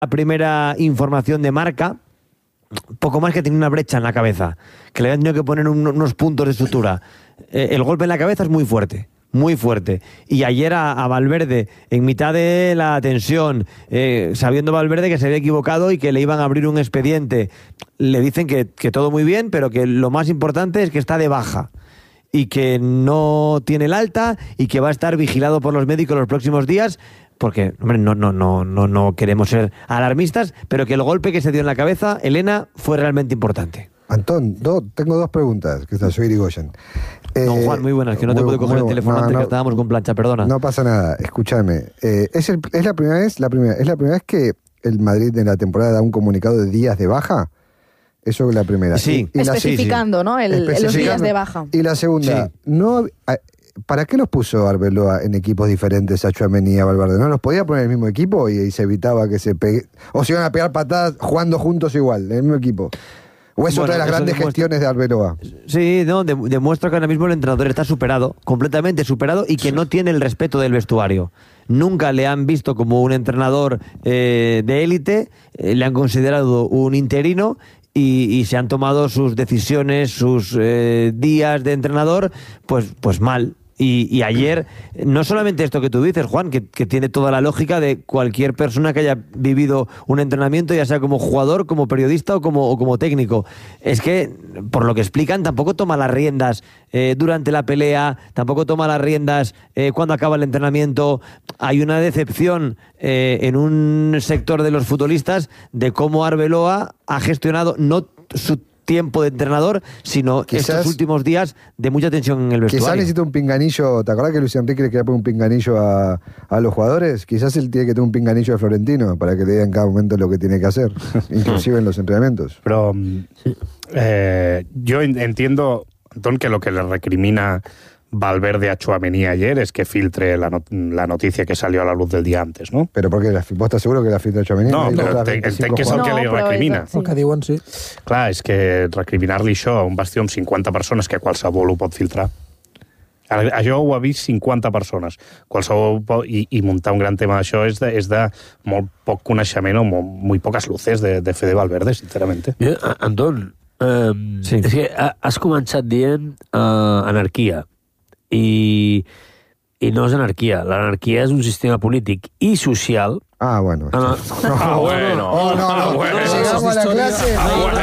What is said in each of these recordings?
la primera información de Marca, poco más que tenía una brecha en la cabeza, que le habían tenido que poner unos puntos de sutura. El golpe en la cabeza es muy fuerte. Muy fuerte. Y ayer a Valverde, en mitad de la tensión, sabiendo Valverde que se había equivocado y que le iban a abrir un expediente, le dicen que todo muy bien, pero que lo más importante es que está de baja y que no tiene el alta y que va a estar vigilado por los médicos los próximos días, porque, hombre, no queremos ser alarmistas, pero que el golpe que se dio en la cabeza, Elena, fue realmente importante. Antón, tengo dos preguntas, que soy Irigoyen. No, Juan, muy buenas, que no te pude coger el teléfono antes que estábamos con plancha, perdona. No pasa nada, escúchame. ¿Es la primera vez que el Madrid en la temporada da un comunicado de días de baja? Eso es la primera. Sí. Especificando, ¿no? Los días de baja. Y la segunda, ¿para qué los puso Arbeloa en equipos diferentes a Tchouaméni y a Valverde? ¿No los podía poner en el mismo equipo y se evitaba que se pegue? ¿O se iban a pegar patadas jugando juntos igual, en el mismo equipo? ¿O es otra de las grandes gestiones de Arbeloa? Sí, no, demuestra que ahora mismo el entrenador está superado, completamente superado, y que no tiene el respeto del vestuario. Nunca le han visto como un entrenador de élite, le han considerado un interino y se han tomado sus decisiones, sus días de entrenador, pues mal. Y ayer, no solamente esto que tú dices, Juan, que tiene toda la lógica de cualquier persona que haya vivido un entrenamiento, ya sea como jugador, como periodista o como técnico. Es que, por lo que explican, tampoco toma las riendas durante la pelea, tampoco toma las riendas cuando acaba el entrenamiento. Hay una decepción en un sector de los futbolistas de cómo Arbeloa ha gestionado no su tiempo de entrenador, sino estos últimos días de mucha tensión en el vestuario. Quizás necesita un pinganillo. ¿Te acuerdas que Luis Enrique le quería poner un pinganillo a los jugadores? Quizás él tiene que tener un pinganillo de Florentino para que le diga en cada momento lo que tiene que hacer, inclusive en los entrenamientos. Pero yo entiendo, Antón, que lo que le recrimina Valverde a Tchouaméni ayer es que filtre la noticia que salió a la luz del día antes, ¿no? ¿Pero por qué? ¿Vos estàs seguro que la filtra Tchouaméni? No, però entenc que és el que li recrimina. El que diuen, sí. Clar, és que recriminar-li això a un bastió amb 50 persones, que qualsevol ho pot filtrar. Això ho ha vist 50 persones. Qualsevol i muntar un gran tema d'això és de molt poc coneixement o muy pocas luces de Fede Valverde, sinceramente. Antón, és que has començat dient anarquia. I no és anarquia. L'anarquia és un sistema polític i social. Bueno. Bueno. Llegamos a la clase.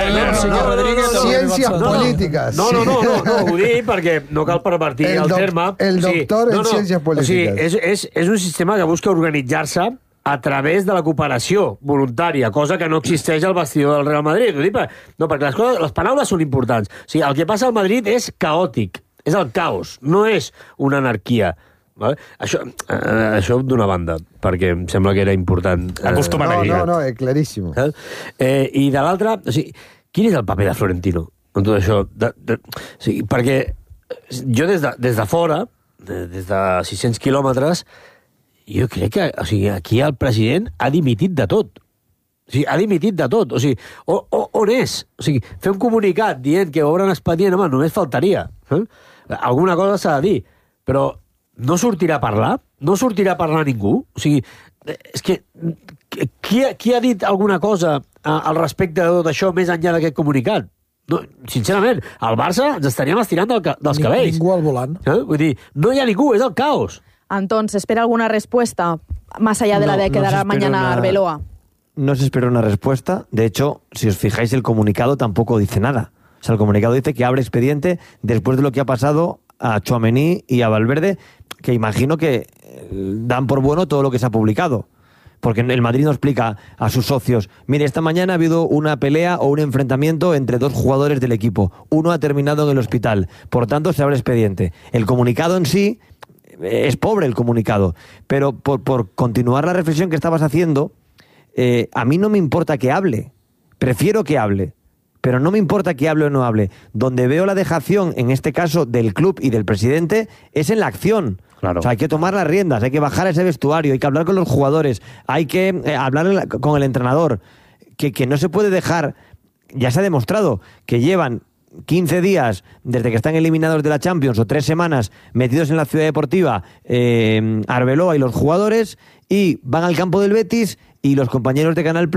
Ciencias políticas. No, ho dic perquè no cal pervertir el terme. El doctor en ciencias políticas. O sigui, és un sistema que busca organitzar-se a través de la cooperació voluntària, cosa que no existeix al vestidor del Real Madrid. No, perquè les paraules són importants. O sigui, el que passa al Madrid és caòtic. És el caos, no és una anarquia. Vale? Això d'una banda, perquè em sembla que era important. Acostumen a lligar. No, claríssim. I de l'altra, o sigui, quin és el paper de Florentino en tot això? O sigui, perquè jo des de fora, des de 600 quilòmetres, jo crec que aquí el president ha dimitit de tot. O sigui, ha dimitit de tot. O sigui, on és? O sigui, fer un comunicat dient que obren expedient, home, només faltaria. Alguna cosa s'ha de dir, però no sortirà a parlar? No sortirà a parlar ningú? O sigui, és que qui ha dit alguna cosa al respecte de tot això més enllà d'aquest comunicat? No, sincerament, al Barça ens estaríem estirant dels cabells. Ningú al volant. Vull dir, no hi ha ningú, és el caos. Antón, ¿se espera alguna respuesta más allá de la de quedar mañana Arbeloa? No se espera una respuesta. De hecho, si os fijáis, el comunicado tampoco dice nada. O sea, el comunicado dice que abre expediente después de lo que ha pasado a Tchouaméni y a Valverde, que imagino que dan por bueno todo lo que se ha publicado. Porque el Madrid no explica a sus socios, mire, esta mañana ha habido una pelea o un enfrentamiento entre dos jugadores del equipo. Uno ha terminado en el hospital. Por tanto, se abre expediente. El comunicado en sí es pobre, el comunicado. Pero por continuar la reflexión que estabas haciendo, a mí no me importa que hable. Prefiero que hable. Pero no me importa que hable o no hable. Donde veo la dejación, en este caso, del club y del presidente, es en la acción. Claro. O sea, hay que tomar las riendas, hay que bajar a ese vestuario, hay que hablar con los jugadores, hay que hablar con el entrenador. Que no se puede dejar, ya se ha demostrado, que llevan 15 días desde que están eliminados de la Champions o 3 semanas metidos en la ciudad deportiva Arbeloa y los jugadores, y van al campo del Betis y los compañeros de Canal Plus